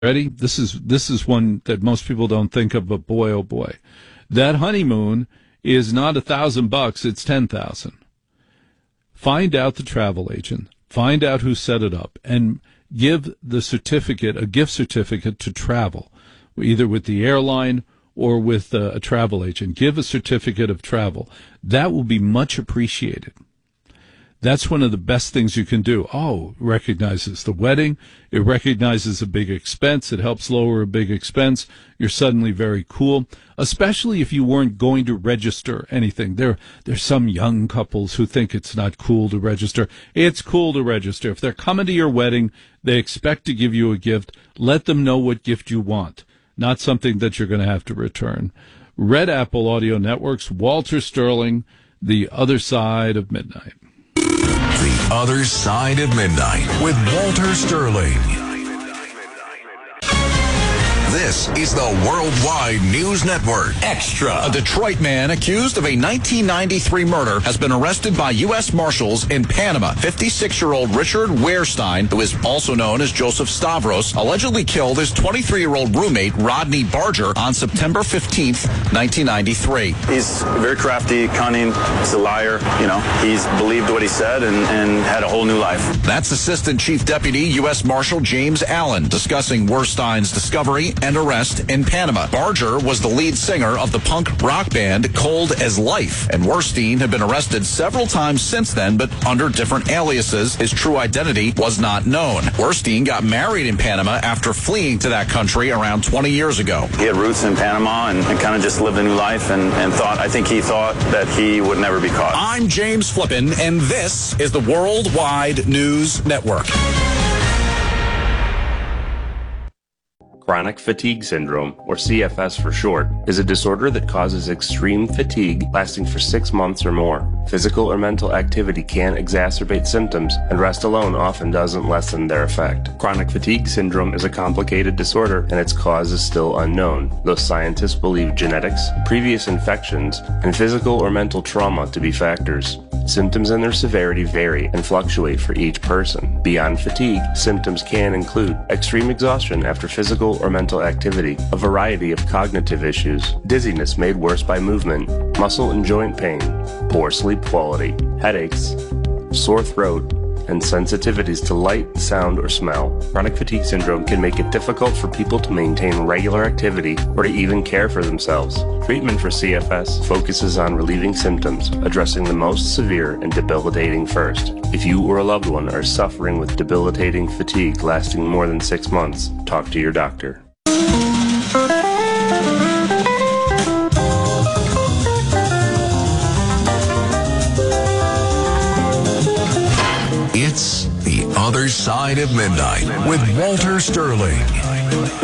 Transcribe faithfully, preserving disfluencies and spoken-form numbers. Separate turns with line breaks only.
Ready? This is this is one that most people don't think of, but boy, oh boy. That honeymoon is not a thousand bucks, it's ten thousand. Find out the travel agent, find out who set it up, and give the certificate, a gift certificate to travel, either with the airline or with a, a travel agent. Give a certificate of travel. That will be much appreciated. That's one of the best things you can do. Oh, it recognizes the wedding. It recognizes a big expense. It helps lower a big expense. You're suddenly very cool, especially if you weren't going to register anything. There, there's some young couples who think it's not cool to register. It's cool to register. If they're coming to your wedding, they expect to give you a gift. Let them know what gift you want, not something that you're going to have to return. Red Apple Audio Network's Walter Sterling, The Other Side of Midnight.
The Other Side of Midnight with Walter Sterling. This is the Worldwide News Network. Extra. A Detroit man accused of a nineteen ninety-three murder has been arrested by U S Marshals in Panama. fifty-six-year-old Richard Wehrstein, who is also known as Joseph Stavros, allegedly killed his twenty-three-year-old roommate, Rodney Barger, on September fifteenth, nineteen ninety-three.
He's very crafty, cunning. He's a liar. You know, he's believed what he said and, and had a whole new life.
That's Assistant Chief Deputy U S Marshal James Allen discussing Wehrstein's discovery and arrest in Panama. Barger was the lead singer of the punk rock band Cold as Life, and Wehrstein had been arrested several times since then, but under different aliases. His true identity was not known. Wehrstein got married in Panama after fleeing to that country around twenty years ago.
He had roots in Panama and, and kind of just lived a new life and, and thought, I think he thought that he would never be caught.
I'm James Flippin, and this is the Worldwide News Network.
Chronic fatigue syndrome, or C F S for short, is a disorder that causes extreme fatigue lasting for six months or more. Physical or mental activity can exacerbate symptoms, and rest alone often doesn't lessen their effect. Chronic fatigue syndrome is a complicated disorder, and its cause is still unknown, though scientists believe genetics, previous infections, and physical or mental trauma to be factors. Symptoms and their severity vary and fluctuate for each person. Beyond fatigue, symptoms can include extreme exhaustion after physical or mental activity, a variety of cognitive issues, dizziness made worse by movement, muscle and joint pain, poor sleep quality, headaches, sore throat, and sensitivities to light, sound, or smell. Chronic fatigue syndrome can make it difficult for people to maintain regular activity or to even care for themselves. Treatment for C F S focuses on relieving symptoms, addressing the most severe and debilitating first. If you or a loved one are suffering with debilitating fatigue lasting more than six months, talk to your doctor.
It's The Other Side of Midnight with Walter Sterling.